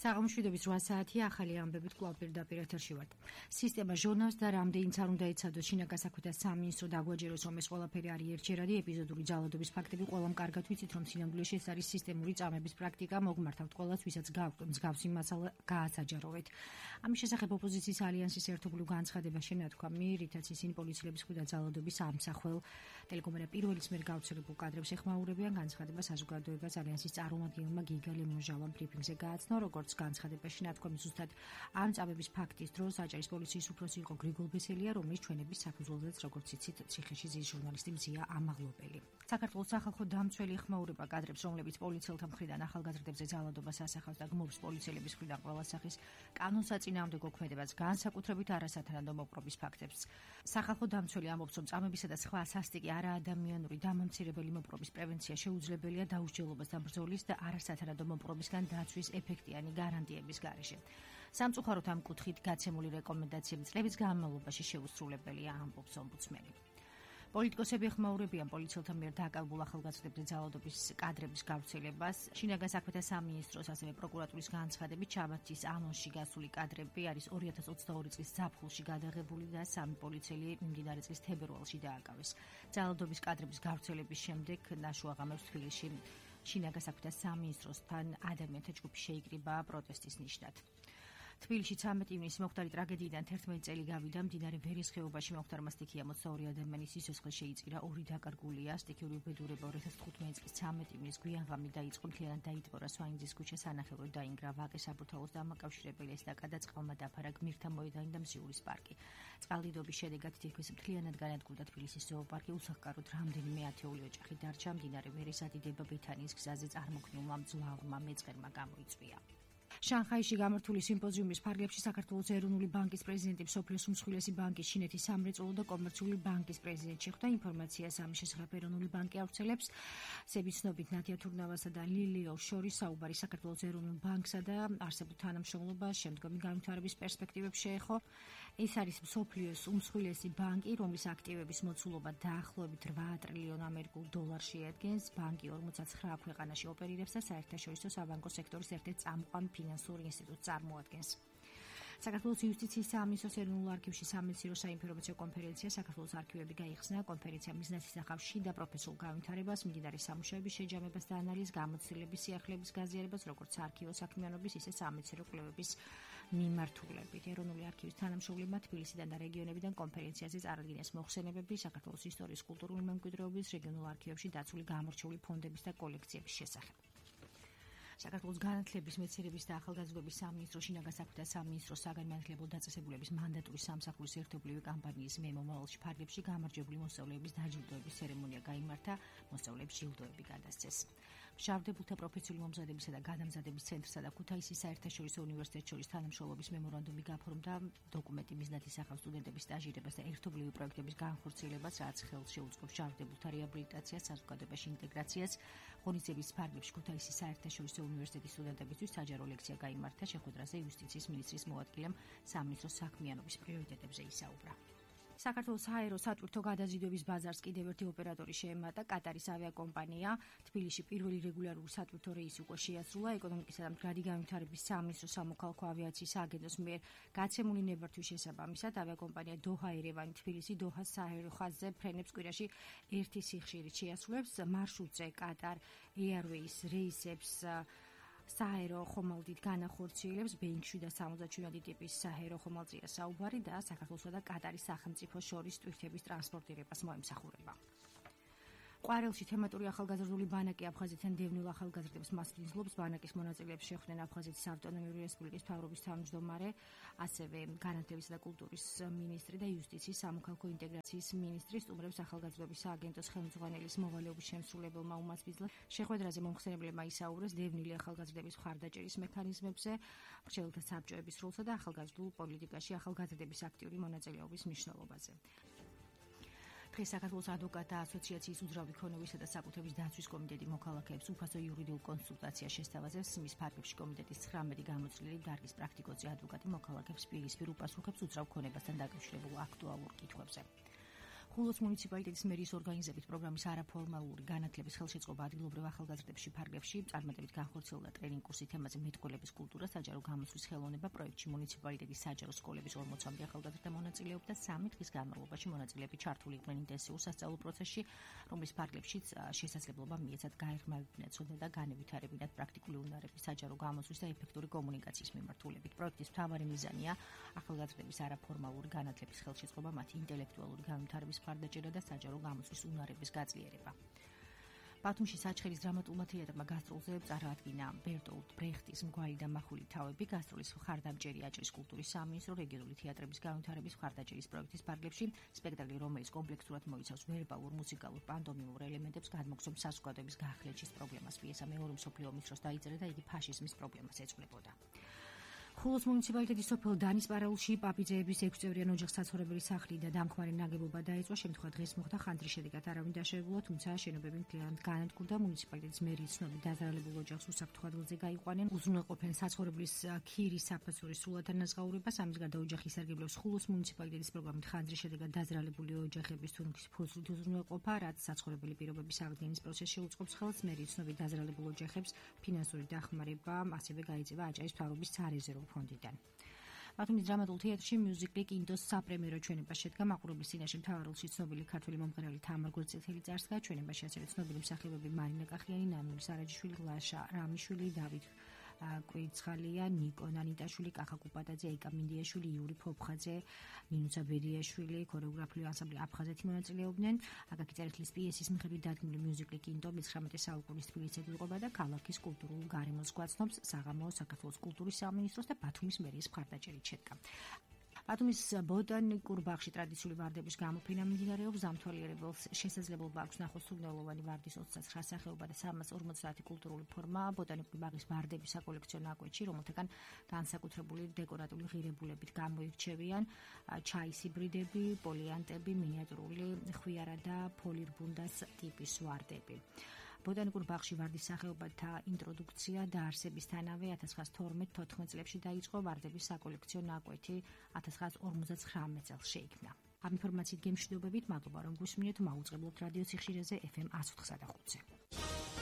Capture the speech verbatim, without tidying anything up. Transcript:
საღამოშვიდობის რვა საათია, ახალი ამბებით კვლავ პირდაპირ ეთერში ვართ. სისტემა ჟონავს და რამდენიც არ უნდა ეცადოს შინაგან საქმეთა სამინისტრო დაგვაჯეროს, რომ ეს ყველაფერი არის ერთჯერადი ეპიზოდური ძალადობის ფაქტები. ყველამ კარგად ვიცით, რომ სინამდვილეში ეს არის სისტემური წამების პრაქტიკა. მოგმართავთ ყველას, ვისაც გაქვთ მსგავსი მასალა გაასაჯაროვეთ. ამის შესახებ ოპოზიციის ალიანსის ერთობლივ განცხადება შენათქვამი, რითაც ისინი პოლიციელების მხრიდან ძალადობის ამსახველ ტელეკომერა პირველის მიერ გავრცელებულ კადრებს ეხმაურებიან. განცხადება საზოგადოებას ალიანსის წარმომადგენელმა გიგა ლემონჟავამ ბრიფინგზე გააცნო, როგორც განცხადებაში ნათქვამი ზუსტად ამ წამების ფაქტის დროს აჭარის პოლიციის უფროსი იყო გრიგოლ ბესელია, რომლის ჩვენების საფუძველზეც, როგორც იცით, ციხეში ზის ჟურნალისტი მზია ამაღლობელი. საქართველოს სახალხო დამცველი ეხმაურება კადრებს, რომლებიც პოლიციელთა მხრიდან ახალგაზრდებზე ძალადობას ასახავს და გმობს პოლიციელების მხრიდან ყველა სახის კანონსაწინააღმდეგო ქმედებას, განსაკუთრებით არასათანადო მოპყრობის ფაქტებს. სახალხო დამცველი ამბობს, რომ წამებისა და სხვა სასტიკი არაადამიანური დამამცირებელი მოპყრობის პრევენცია შეუძლებელია დაუსჯელობასთან ბრძოლის და არასათანადო მოპყრობისგან დაცვის ეფექტიანი გარანტიების გარეშე. სამწუხაროდ ამ კუთხით გაცემული რეკომენდაციები წლების განმავლობაში შეუსრულებელია, ამბობს ომბუდსმენი. პოლიტიკოსები ეხმაურებიან პოლიციელთა მიერ დაკავებულ ახალგაზრდებზე ძალადობის კადრების გავრცელებას. შინაგან საქმეთა სამინისტროს, ასევე პროკურატურის განცხადებით, ჩაბათის ანონსში გასული კადრები არის ორი ათას ოცდაორი წლის ზაფხულში გადაღებული და სამი პოლიციელი მიმდინარე წლის თებერვალში დააკავეს. ძალადობის კადრების გავრცელების შემდეგ ნაშუაღამებს თბილისში შინაგან საქმეთა სამინისტროსთან ადამიანთა ჯგუფი შეიკრიბა პროტესტის ნიშნად. თბილისში ცამეტი ივნისის მომხდარი ტრაგედიიდან თერთმეტი წელი გავიდა. მდინარე ვერის ხეობაში მომხდარმა სტიქია ოცდაორი ადამიანის სიცოცხლე შეიწირა, ორი დაკარგულია. სტიქიური უბედურება ორი ათას თხუთმეტი წლის ცამეტი ივნისს გვიანღამი დაიწყო, მთლიანად დაიტბორა სვანიძის ქუჩა, სანახევროდ დაინგრა ვაკე საბურთალოს დამაკავშირებელი ესტაკადა, წყალმა დაფარა გმირთა მოედანი და მზიურის პარკი. წყალდიდობის შედეგად თითქმის მთლიანად განადგურდა თბილისის ზოოპარკი, უსახლკაროდ რამდენიმე ათეული ოჯახი დარჩა. მდინარე ვერის ადიდება ბეთანიის გზაზე წარმოქმნილმა მძლავრმა მეწყერმა გამოიწვია. შანხაიში გამართული სიმპოზიუმის ფარგლებში საქართველოს ეროვნული ბანკის პრეზიდენტი, მსოფლიოს უმსხვილესი ბანკის, ჩინეთის სამრეწველო და კომერციული ბანკის პრეზიდენტი შეხვდა. ინფორმაციას ამის შესახებ ეროვნული ბანკი ავრცელებს. სებიცნობით ნათია თურნავასა და ლილიოს შორის საუბარი საქართველოს ეროვნულ ბანკსა და არსებულ თანამშრომლობას შემდგომი განვითარების პერსპექტივებს შეეხო. ეს არის მსოფლიოს უმსხვილესი ბანკი, რომლის აქტივების მოცულობა დაახლოებით რვა ტრილიონ ამერიკულ დოლარს შეადგენს. ბანკი ორმოცდათხრა ქვეყანაში ოპერირებს და საერთაშორისო საბანკო სექტორის ერთ-ერთ წამყვან ფინანსურ ინსტიტუტს წარმოადგენს. საქართველოს იუსტიციის სამინისტროს ეროვნულ არქივში სამეცნიერო საინფორმაციო კონფერენცია საქართველოს არქივები გაიხსნა. კონფერენცია მიზნად ისახავს შიდა პროფესიულ განვითარებას, მიმდინარე სამუშაოების შეჯამებას და ანალიზს, გამოცდილების სიახლეების გაზიარებას, როგორც არქივო საქმიანობის, ისე სამეცნიერო კვლევების მიმართულებით. ეროვნული არქივის თანამშრომლებმა თბილისიდან და რეგიონებიდან კონფერენციაზე წარადგინეს მოხსენებები საქართველოს ისტორიის, კულტურული მემკვიდრეობის, რეგიონულ არქივებში დაცული გამორჩეული ფონდების და კოლექციების შესახებ. საქართველოს განათლების, მეცნიერების და ახალგაზრდობის სამინისტრო, შინაგან საქმეთა სამინისტროს საგანმანათლებლო დაწესებულების მანდატური სამსახურის ერთობლივი კამპანიის მე მომავალში ფარგლებში გამარჯვებული მოსწავლეების დაჯილდოების ცერემონია გაიმართა, მოსწავლეებს ჯილდოები გადასცეს. მშავდებულთა პროფესიული მომზადებისა და გადამზადების ცენტრსა და ქუთაისის საერთაშორისო უნივერსიტეტს შორის თანამშრომლობის მემორანდუმი გაფორმდა. დოკუმენტი მიზნად ისახავს სტუდენტების სტაჟირებას და ერთობლივი პროექტების განხორციელებას, რაც ხელს შეუწყობს მშავდებულთა რეაბილიტაციას, საზოგადოებაში ინტეგრაციას. ღონისძიების ფარგლებში ქუთაისის საერთაშორისო უნივერსიტეტის სტუდენტებისთვის საჯარო ლექცია გაიმართა. შეხვედრაზე იუსტიციის მინისტრის მოადგილემ სამინისტროს საქმიანობის პრიორიტეტებზე ისაუბრა. საქართველოს საერო სატვირთო გადაზიდვების ბაზარს კიდევ ერთი ოპერატორი შეემატა. კატარის ავიაკომპანია. თბილისში პირველი რეგულარული სატვირთო რეისი უკვე შეასრულა. ეკონომიკისა და მდგრადი განვითარების სამინისტროს სამოქალაქო ავიაციის აგენტოს მიერ გაცემული ნებართვის შესაბამისად ავიაკომპანია დოჰა ერევანი თბილისი დოჰას საერო ხაზზე ფრენებს კვირაში ერთი სიხშირით შეასრულებს. მარშრუტზე კატარ ეარვეის რეისებს საერო ხომალდით განახორციელებს. ბეინგ შვიდას სამოცდაშვიდი ტიპის საერო ხომალდზია საუბარი და საქართველოსა და კატარის სახელმწიფოს შორის ტვირთების ტრანსპორტირებას მოემსახურება. ყვარელში თემატური ახალგაზრდული ბანაკი აფხაზეთთან დევნილ ახალგაზრდებს მასპინძლობს. ბანაკის მონაწილეებს შეხვდნენ აფხაზეთის ავტონომიური რესპუბლიკის მთავრობის თავმჯდომარე, ასევე განათლებისა და კულტურის მინისტრი და იუსტიციის სამოქალაქო ინტეგრაციის მინისტრი. სტუმრებს ახალგაზრდობის სააგენტოს ხელმძღვანელის მოვალეობის შემსრულებელმა უმასპინძლა. შეხვედრაზე მომხსენებლებმა ისაუბრეს დევნილი ახალგაზრდების მხარდაჭერის მექანიზმებზე, მრჩეველთა საბჭოების როლსა და ახალგაზრდულ პოლიტიკაში ახალგაზრდების აქტიური მონაწილეობის მნიშვნელობაზე. დღეს საქართველოს ადვოკატთა ასოციაციის უძრავი ქონებისა და საკუთრების დაცვის კომიტეტი მოქალაქეებს უფასო იურიდიულ კონსულტაციას შესთავაზებს. მის ფარგლებში კომიტეტის ცხრამეტი გამოცვლილი დარგის პრაქტიკოცი ადვოკატი მოქალაქეებს პირისპირ უპასუხებს უძრავ ქონებასთან დაკავშირებულ აქტუალურ კითხვებზე. ხულოს მუნიციპალიტეტის მერის ორგანიზებით პროგრამის არაფორმალური განათლების ხელშეწყობა ადგილობრივ ახალგაზრდებში ფარგლებში წარმატებით განხორციელდა ტრენინგ კურსი თემაზე მეტყველების კულტურა საჯარო გამოსვლის ხელოვნება პროექტში მუნიციპალიტეტის საჯარო სკოლების ორმოცამდე ახალგაზრდა მონაწილეობდა სამი დღის განმავლობაში მონაწილეები ჩართული იყვნენ ინტენსიურ სასწავლო პროცესში, რომლის ფარგლებშიც შესაძლებლობა მიეცათ გაიღრმავებინათ ცოდნა და განევითარებინათ პრაქტიკული უნარების საჯარო გამოსვლის და ეფექტური კომუნიკაციის მიმართულებით. პროექტის მთავარი მიზანია ახალგაზრდების არაფორმალური განათლების ხელშეწყობა, მათი ინტელექტუალური განვითარების მხარდაჭერა და საჯარო გამოსვლის უნარების გაძლიერება. ბათუმში საჩხერის დრამატულმა თეატრმა გასტროლზე წარადგინა ბერტოლტ ბრეხტის მგვარი და მახული თავები. გასტროლის მხარდამჭერი აჭრის კულტურის სამინისტრო რეგიონული თეატრების განვითარების მხარდაჭერის პროექტის ფარგლებში სპექტაკლი, რომელიც კომპლექსურად მოიცავს ვერბალურ, მუსიკალურ, პანტომიმურ ელემენტებს, გადმოგცემ საზოგადოების გახლეჩის პრობლემას. პიესა მეორე მსოფლიო ომის დროს დაიწერა და იგი ფაშიზმის პრობლემას ეძღვლებოდა. ხულოს მუნიციპალიტეტის სოფელ დანის პარაულში პაპიძეების ექვსწევრიან ოჯახს საცხოვრებელი სახლი და დამხმარე ნაგებობა დაეწყო. შემთხვევა დღეს მოხდა, ხანძრის შედეგად არავინ დაშევებულა, თუმცა შენობები მთლიანად განადგურდა. მუნიციპალიტეტის მერის ცნობით დაზარალებულ ოჯახს უსაფრთხო ადგილზე გაიყვანენ. უზრუნველყოფენ საცხოვრებლის ქირის საფასურის სრულად ანაზღაურებას. ამის გარდა ოჯახი ისარგებლებს ხულოს მუნიციპალიტეტის პროგრამით ხანძრის შედეგად დაზარალებული ოჯახების თუნუქის ფუძვლით უზრუნველყოფა, რაც საცხოვრებელი პირობების აღდგენის პროცესში უწყობს ხელს. მერის ცნობით დაზარალებულ ოჯახებს ფინანსური დახმარება ასევე გაიწევა აჭარის მთავრობის სარეზერვო ფონდიდან. ბათუმის დრამატულ თეატრში მიუზიკლი კინდოს საპრემიერო ჩვენება შედგა. მაყურებლის წინაშე მთავარ როლში ცნობილი ქართველი მომღერალი თამარ გვერდწითელი წარსდგა. ჩვენებაში ასევე ცნობილი მსახიობები მარინა კახიანი, ნანული სარაჯიშვილი, ლაშა რამიშვილი, დავით კვეიცხალია, ნიკო ნანიტაშვილი, კახა კუპატაძე, ეკა მინდიაშვილი, იური ფოფხაძე, ნინუცა ბერიაშვილი, ქორეოგრაფიული ანსამბლი აფხაზეთი მონაწილეობდნენ. აკაკი წერეთლის პიესის მიხედვით დადგმული მიუზიკლი კინდო მეცხრამეტე საუკუნის თბილისს ეთყობა და ქალაქის კულტურულ გარემოს გვაცნობს. საღამო საქართველოს კულტურის სამინისტროს და ბათუმის მერიის მხარდაჭერით შედგა. ბათუმის ბოტანიკურ ბაღში ტრადიციული ვარდების გამოფენა მიმდინარეობს. ზამთვალიერებელს შესაძლებლობა აქვს ნახოს თურმელოვანი ვარდის ოცდაცხრა სახეობა და სამას ორმოცდაათი კულტურული ფორმა. ბოტანიკური ბაღის ვარდების საკოლექციო ნაკვეთში, რომელთაგან განსაკუთრებული დეკორატიული ღირებულებით გამოირჩევიან ჩაის ჰიბრიდები, პოლიანტები, მინიატურული ხვიარა და ფოლირბუნდას ტიპის ვარდები. ბოტანიკურ ბაღში ვარდის სახეობათა ინტროდუქცია დაარსებისთანავე ათას ცხრაას თორმეტ თოთხმეტ წლებში დაიწყო. ვარდების საკოლექციო ნაკვეთი ათას ცხრაას ორმოცდაცხრამეტ წელს შეიქმნა. ამ ინფორმაციით გემშვიდობებით, მადლობა რომ გусმინეთ, მაუწყებლობთ რადიო ციხშირეზე ეფ ემ ათს ოთხსა და ხუთზე.